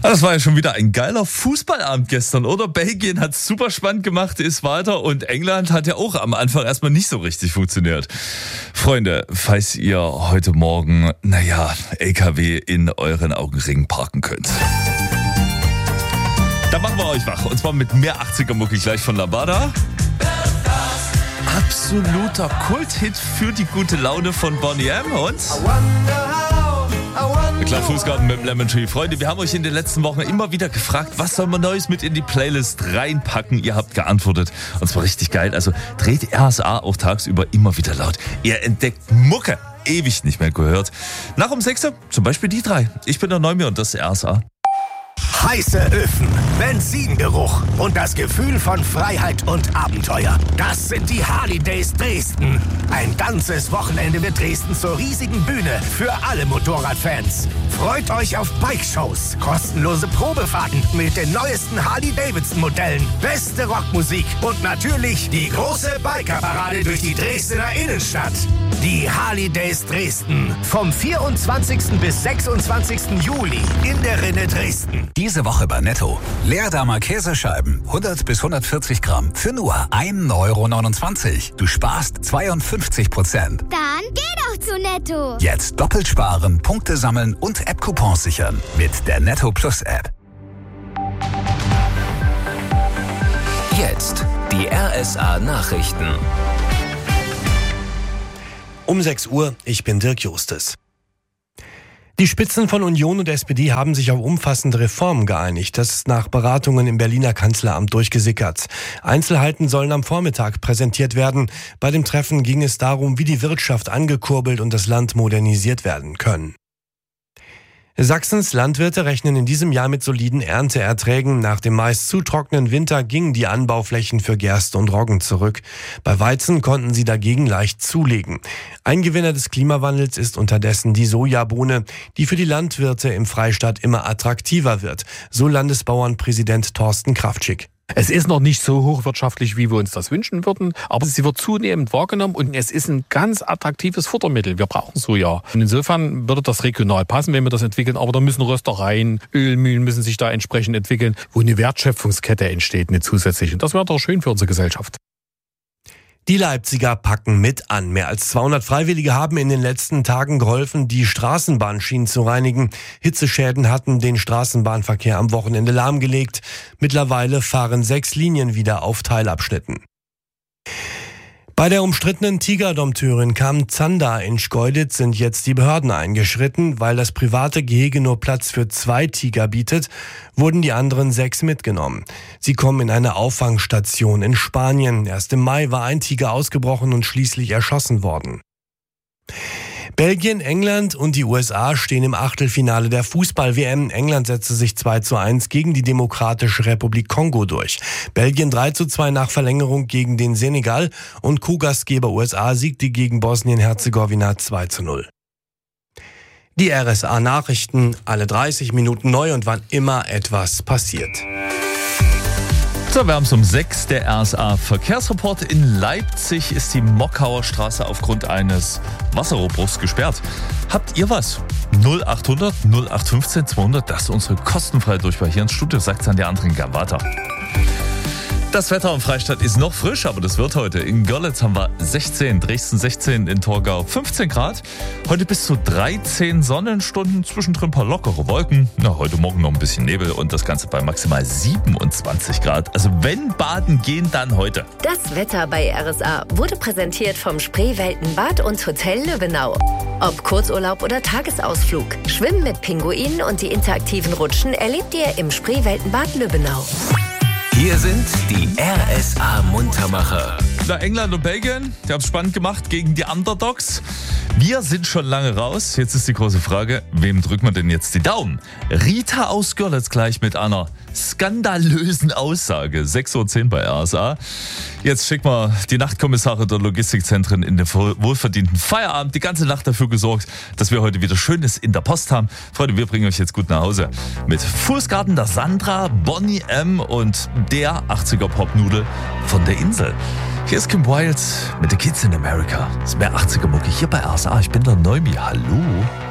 Das war ja schon wieder ein geiler Fußballabend gestern, oder? Belgien hat super spannend gemacht, ist weiter und England hat ja auch am Anfang erstmal nicht so richtig funktioniert. Freunde, falls ihr heute Morgen, LKW in euren Augenringen parken könnt. Da machen wir euch wach und zwar mit mehr 80er-Mucke gleich von Lambada. Absoluter Kulthit für die gute Laune von Boney M. und klar, Fußgarten mit dem Lemon Tree. Freunde, wir haben euch in den letzten Wochen immer wieder gefragt, was soll man Neues mit in die Playlist reinpacken? Ihr habt geantwortet und zwar richtig geil. Also dreht RSA auch tagsüber immer wieder laut. Ihr entdeckt Mucke, ewig nicht mehr gehört. Nach um 6 Uhr zum Beispiel die 3. Ich bin der Neumi und das ist RSA. Heiße Öfen, Benzingeruch und das Gefühl von Freiheit und Abenteuer. Das sind die Harley Days Dresden. Ein ganzes Wochenende wird Dresden zur riesigen Bühne für alle Motorradfans. Freut euch auf Bike-Shows, kostenlose Probefahrten mit den neuesten Harley-Davidson-Modellen, beste Rockmusik und natürlich die große Biker-Parade durch die Dresdner Innenstadt. Die Harley Days Dresden vom 24. bis 26. Juli in der Rinne Dresden. Diese Woche bei Netto. Leerdammer Käsescheiben, 100 bis 140 Gramm, für nur 1,29 €. Du sparst 52%. Dann geh doch zu Netto. Jetzt doppelt sparen, Punkte sammeln und App-Coupons sichern mit der Netto Plus App. Jetzt die RSA Nachrichten. Um 6 Uhr, ich bin Dirk Justes. Die Spitzen von Union und SPD haben sich auf umfassende Reformen geeinigt. Das ist nach Beratungen im Berliner Kanzleramt durchgesickert. Einzelheiten sollen am Vormittag präsentiert werden. Bei dem Treffen ging es darum, wie die Wirtschaft angekurbelt und das Land modernisiert werden können. Sachsens Landwirte rechnen in diesem Jahr mit soliden Ernteerträgen. Nach dem meist zu trockenen Winter gingen die Anbauflächen für Gerste und Roggen zurück. Bei Weizen konnten sie dagegen leicht zulegen. Ein Gewinner des Klimawandels ist unterdessen die Sojabohne, die für die Landwirte im Freistaat immer attraktiver wird, so Landesbauernpräsident Thorsten Kraftschick. Es ist noch nicht so hochwirtschaftlich, wie wir uns das wünschen würden, aber sie wird zunehmend wahrgenommen und es ist ein ganz attraktives Futtermittel. Wir brauchen Soja. Und insofern würde das regional passen, wenn wir das entwickeln, aber da müssen Röstereien, Ölmühlen müssen sich da entsprechend entwickeln, wo eine Wertschöpfungskette entsteht, eine zusätzliche. Und das wäre doch schön für unsere Gesellschaft. Die Leipziger packen mit an. Mehr als 200 Freiwillige haben in den letzten Tagen geholfen, die Straßenbahnschienen zu reinigen. Hitzeschäden hatten den Straßenbahnverkehr am Wochenende lahmgelegt. Mittlerweile fahren 6 Linien wieder auf Teilabschnitten. Bei der umstrittenen Tigerdompteurin Kam Zander in Schkeuditz sind jetzt die Behörden eingeschritten. Weil das private Gehege nur Platz für 2 Tiger bietet, wurden die anderen 6 mitgenommen. Sie kommen in eine Auffangstation in Spanien. Erst im Mai war ein Tiger ausgebrochen und schließlich erschossen worden. Belgien, England und die USA stehen im Achtelfinale der Fußball-WM. England setzte sich 2:1 gegen die Demokratische Republik Kongo durch. Belgien 3:2 nach Verlängerung gegen den Senegal und Co-Gastgeber USA siegte gegen Bosnien-Herzegowina 2:0. Die RSA-Nachrichten, alle 30 Minuten neu und wann immer etwas passiert. So, wir haben es um 6, der RSA-Verkehrsreport. In Leipzig ist die Mockauer Straße aufgrund eines Wasserrohrbruchs gesperrt. Habt ihr was? 0800 0815 200, das ist unsere kostenfreie Durchwahl hier ins Studio, sagt es an die anderen gern weiter. Das Wetter im Freistaat ist noch frisch, aber das wird heute. In Görlitz haben wir 16, Dresden 16, in Torgau 15 Grad. Heute bis zu 13 Sonnenstunden, zwischendrin ein paar lockere Wolken. Heute Morgen noch ein bisschen Nebel und das Ganze bei maximal 27 Grad. Also wenn baden gehen, dann heute. Das Wetter bei RSA wurde präsentiert vom Spreewelten Bad und Hotel Löwenau. Ob Kurzurlaub oder Tagesausflug, Schwimmen mit Pinguinen und die interaktiven Rutschen erlebt ihr im Spreewelten Bad Löwenau. Hier sind die RSA-Muntermacher. England und Belgien, die haben es spannend gemacht gegen die Underdogs. Wir sind schon lange raus. Jetzt ist die große Frage, wem drückt man denn jetzt die Daumen? Rita aus Görlitz gleich mit einer skandalösen Aussage. 6:10 Uhr bei RSA. Jetzt schicken wir die Nachtkommissare der Logistikzentren in den wohlverdienten Feierabend. Die ganze Nacht dafür gesorgt, dass wir heute wieder Schönes in der Post haben. Freunde, wir bringen euch jetzt gut nach Hause. Mit Fußgarten der Sandra, Boney M. und der 80er-Popnudel von der Insel. Hier ist Kim Wilde mit The Kids in America. Das ist mehr 80er-Mucke hier bei RSA. Ich bin der Neumi. Hallo.